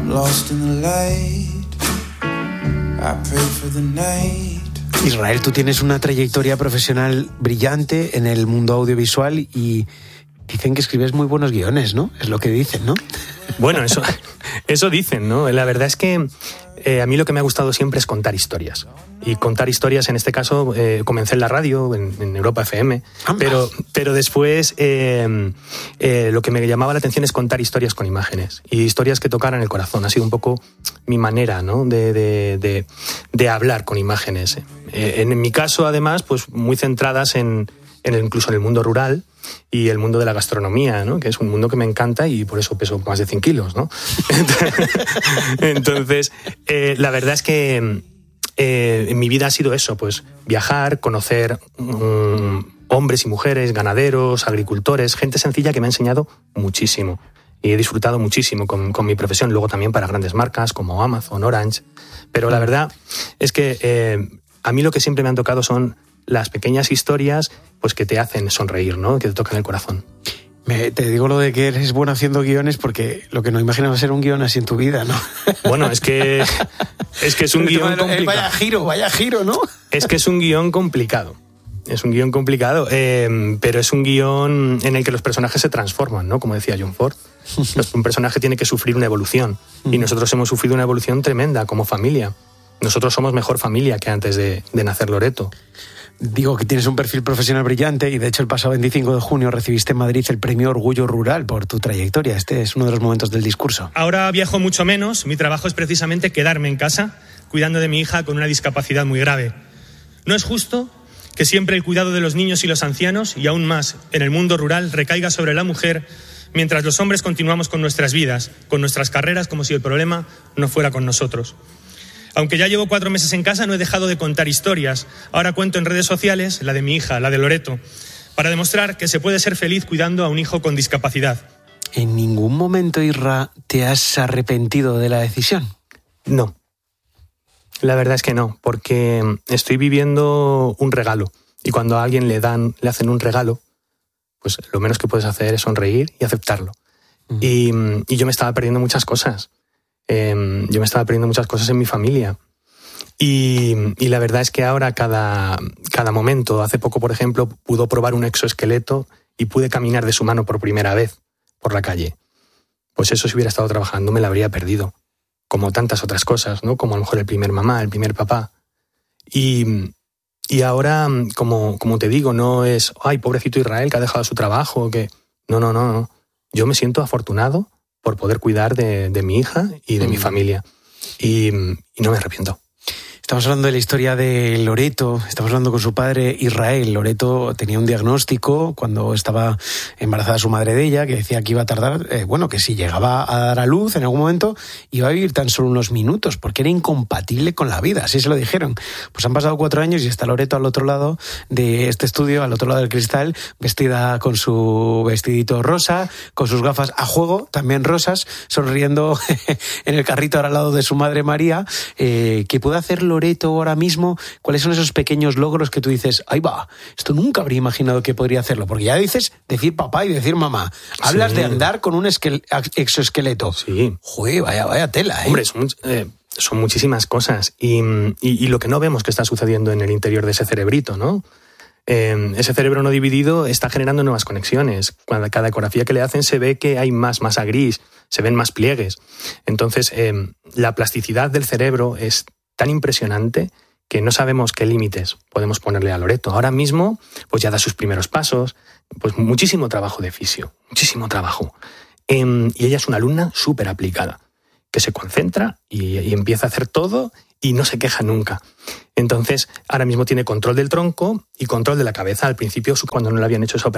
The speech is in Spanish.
Israel, tú tienes una trayectoria profesional brillante en el mundo audiovisual y dicen que escribes muy buenos guiones, ¿no? Es lo que dicen, ¿no? Bueno, eso dicen, ¿no? La verdad es que a mí lo que me ha gustado siempre es contar historias. Y contar historias, en este caso, comencé en la radio, en Europa FM, pero después lo que me llamaba la atención es contar historias con imágenes y historias que tocaran el corazón. Ha sido un poco mi manera, ¿no? de hablar con imágenes. En mi caso, además, pues muy centradas incluso en el mundo rural y el mundo de la gastronomía, ¿no? Que es un mundo que me encanta y por eso peso más de 100 kilos, ¿no? Entonces, la verdad es que en mi vida ha sido eso, pues viajar, conocer hombres y mujeres, ganaderos, agricultores, gente sencilla que me ha enseñado muchísimo. Y he disfrutado muchísimo con mi profesión, luego también para grandes marcas como Amazon, Orange. Pero la verdad es que a mí lo que siempre me han tocado son las pequeñas historias pues que te hacen sonreír, ¿no? Que te tocan el corazón. Te digo lo de que eres bueno haciendo guiones porque lo que no imaginaba ser un guión así en tu vida, ¿no? Bueno, es que es un guión complicado. Vaya giro, ¿no? Es que es un guión complicado. Es un guión complicado, pero es un guión en el que los personajes se transforman, ¿no? Como decía John Ford. Un personaje tiene que sufrir una evolución y nosotros hemos sufrido una evolución tremenda como familia. Nosotros somos mejor familia que antes de nacer Loreto. Digo que tienes un perfil profesional brillante y de hecho el pasado 25 de junio recibiste en Madrid el premio Orgullo Rural por tu trayectoria. Este es uno de los momentos del discurso. Ahora viajo mucho menos. Mi trabajo es precisamente quedarme en casa cuidando de mi hija con una discapacidad muy grave. No es justo que siempre el cuidado de los niños y los ancianos, y aún más en el mundo rural, recaiga sobre la mujer, mientras los hombres continuamos con nuestras vidas, con nuestras carreras, como si el problema no fuera con nosotros. Aunque ya llevo 4 meses en casa, no he dejado de contar historias. Ahora cuento en redes sociales, la de mi hija, la de Loreto, para demostrar que se puede ser feliz cuidando a un hijo con discapacidad. ¿En ningún momento, Isra, te has arrepentido de la decisión? No. La verdad es que no, porque estoy viviendo un regalo. Y cuando a alguien le hacen un regalo, pues lo menos que puedes hacer es sonreír y aceptarlo. Y yo me estaba perdiendo muchas cosas. Yo me estaba perdiendo muchas cosas en mi familia y la verdad es que ahora cada momento, hace poco por ejemplo pudo probar un exoesqueleto y pude caminar de su mano por primera vez por la calle. Pues eso, si hubiera estado trabajando, me la habría perdido, como tantas otras cosas, ¿no? Como a lo mejor el primer mamá, el primer papá. Y ahora, como te digo, no es ay, pobrecito Israel que ha dejado su trabajo, que no. Yo me siento afortunado por poder cuidar de mi hija y de mi familia. Y no me arrepiento. Estamos hablando de la historia de Loreto, estamos hablando con su padre Israel. Loreto tenía un diagnóstico cuando estaba embarazada su madre de ella, que decía que iba a tardar, que si llegaba a dar a luz en algún momento, iba a vivir tan solo unos minutos, porque era incompatible con la vida, así se lo dijeron. Pues han pasado 4 años y está Loreto al otro lado de este estudio, al otro lado del cristal, vestida con su vestidito rosa, con sus gafas a juego, también rosas, sonriendo en el carrito al lado de su madre María. ¿Qué puede hacer Loreto ahora mismo? ¿Cuáles son esos pequeños logros que tú dices, ahí va, esto nunca habría imaginado que podría hacerlo? Porque ya dices decir papá y decir mamá. Hablas de andar con un exoesqueleto. Sí. Joder, vaya tela, ¿eh? Hombre, son muchísimas cosas. Y lo que no vemos que está sucediendo en el interior de ese cerebrito, ¿no? Ese cerebro no dividido está generando nuevas conexiones. Cada ecografía que le hacen se ve que hay más masa gris, se ven más pliegues. Entonces, la plasticidad del cerebro es tan impresionante que no sabemos qué límites podemos ponerle a Loreto. Ahora mismo, pues ya da sus primeros pasos, pues muchísimo trabajo de fisio, muchísimo trabajo. Y ella es una alumna súper aplicada, que se concentra y empieza a hacer todo y no se queja nunca. Entonces, ahora mismo tiene control del tronco y control de la cabeza. Al principio, cuando no le habían hecho esa operación,